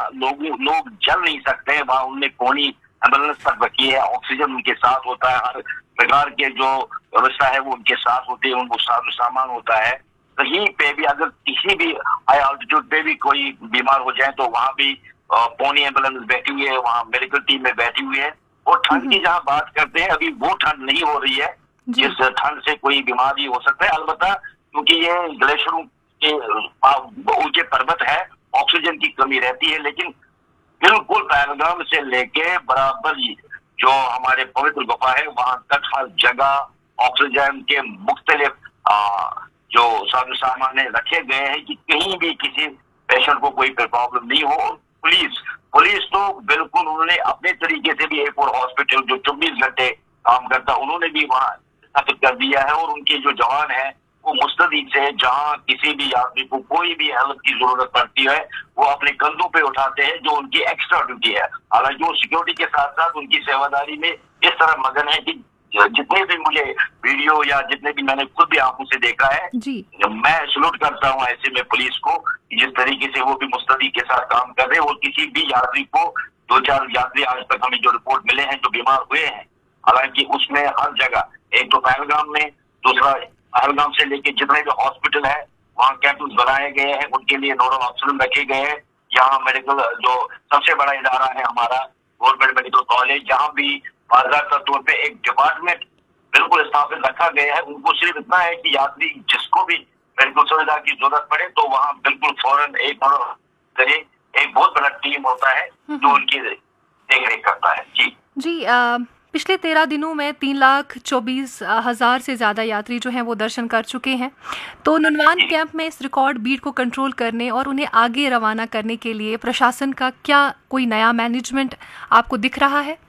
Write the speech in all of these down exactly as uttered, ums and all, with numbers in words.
लोग लोग चल नहीं सकते हैं, वहाँ उनने कोनी एम्बुलेंस तक रखी है, ऑक्सीजन उनके साथ होता है, हर प्रकार के जो व्यवस्था है वो उनके साथ होती है, उनको साथ सामान होता है। कहीं पे भी अगर किसी भी हाई ऑल्टीट्यूड पे भी कोई बीमार हो जाए तो वहाँ भी पोनी एम्बुलेंस बैठी हुई है, वहाँ मेडिकल टीम में बैठी हुई है। और ठंड की जहाँ बात करते हैं, अभी वो ठंड नहीं हो रही है जिस ठंड से कोई बीमारी हो सकता है। अलबत्ता क्योंकि ये ग्लेशियरों के ऊंचे पर्वत है, ऑक्सीजन की कमी रहती है, लेकिन बिल्कुल पहलगाम से लेके बराबर जो हमारे पवित्र गुफा है वहां तक हर जगह ऑक्सीजन के मुख्तलिफ जो साधु सामान रखे गए हैं कि कहीं भी किसी पेशेंट को कोई प्रॉब्लम नहीं हो। पुलिस पुलिस तो बिल्कुल उन्होंने अपने तरीके से भी एक और हॉस्पिटल जो चौबीस घंटे काम करता उन्होंने भी वहां स्थापित कर दिया है, और उनके जो जवान है वो मुस्तैद से जहां किसी भी यात्री को कोई भी हेल्प की जरूरत पड़ती है वो अपने कंधों पे उठाते हैं, जो उनकी एक्स्ट्रा ड्यूटी है। हालांकि वो सिक्योरिटी के साथ साथ उनकी सेवादारी में इस तरह मगन है कि जितने भी मुझे वीडियो या जितने भी मैंने खुद भी आंखों से देखा है जी। मैं सलूट करता हूँ ऐसे में पुलिस को, जिस तरीके से वो भी मुस्तैदी के साथ काम कर रहे हैं। और किसी भी यात्री को, दो चार यात्री आज तक हमें जो रिपोर्ट मिले हैं जो बीमार हुए हैं, हालांकि उसमें हर जगह एक तो पहलगाम में, दूसरा पहलगाम से लेके जितने भी हॉस्पिटल है वहाँ कैंपस बनाए गए हैं, उनके लिए नोडल ऑफिसर रखे गए हैं। यहाँ मेडिकल जो सबसे बड़ा इदारा है हमारा गवर्नमेंट मेडिकल कॉलेज, जहाँ भी बाकायदा तौर पे एक डिपार्टमेंट बिल्कुल स्थापित रखा गया है। उनको सिर्फ इतना है कि यात्री जिसको भी मेडिकल सुविधा की जरूरत पड़े तो वहाँ बिल्कुल फौरन एक करिए, एक बहुत बड़ा टीम होता है जो उनकी देख रेख करता है। जी जी आ... पिछले तेरह दिनों में तीन लाख चौबीस हजार से ज़्यादा यात्री जो हैं वो दर्शन कर चुके हैं। तो नुनवान कैंप में इस रिकॉर्ड भीड़ को कंट्रोल करने और उन्हें आगे रवाना करने के लिए प्रशासन का क्या कोई नया मैनेजमेंट आपको दिख रहा है?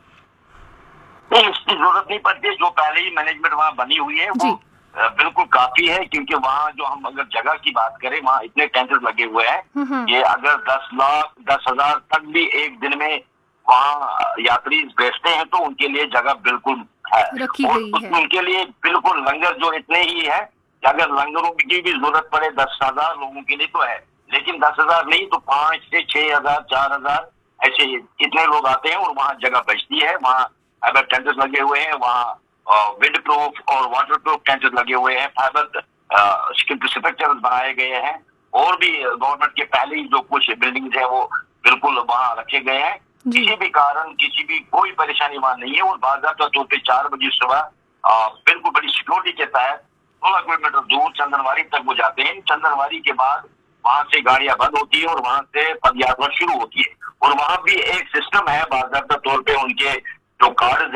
नहीं, इसकी जरूरत नहीं पड़ती। जो पहले ही मैनेजमेंट वहाँ बनी हुई है वो बिल्कुल काफी है, क्योंकि वहाँ जो हम अगर जगह की बात करें वहाँ इतने टेंट लगे हुए हैं। ये अगर दस लाख दस हजार तक भी एक दिन में वहाँ यात्री बैठते हैं तो उनके लिए जगह बिल्कुल है, रखी और गई है। उनके लिए बिल्कुल लंगर जो इतने ही है, अगर लंगरों की भी जरूरत पड़े दस हजार लोगों के लिए तो है, लेकिन दस हजार नहीं तो पांच से छह हजार चार हजार ऐसे इतने लोग आते हैं और वहाँ जगह बचती है। वहाँ अगर टेंट्स लगे हुए हैं, वहाँ विंड प्रूफ और वाटर प्रूफ टेंट्स लगे हुए हैं, फाइबर स्ट्रक्चर बनाए गए हैं, और भी गवर्नमेंट के पहले ही जो कुछ बिल्डिंग्स है वो बिल्कुल वहाँ रखे गए हैं। किसी भी कारण किसी भी कोई परेशानी वहां नहीं है। और बाकायदा तौर पे चार बजे सुबह बिल्कुल बड़ी सिक्योरिटी के तहत सोलह किलोमीटर दूर चंदनवारी तक वो जाते हैं। चंदनवारी के बाद वहां से गाड़ियां बंद होती है और वहां से पदयात्रा शुरू होती है। और वहां भी एक सिस्टम है, बाकायदा तौर पे उनके जो कार्ड